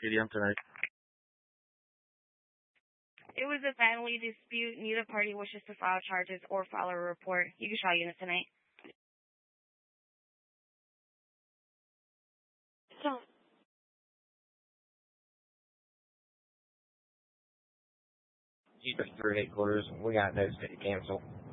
PDM tonight. It was a family dispute. Neither party wishes to file charges or file a report. You can try unit tonight. So, G3 headquarters, we got notice to cancel.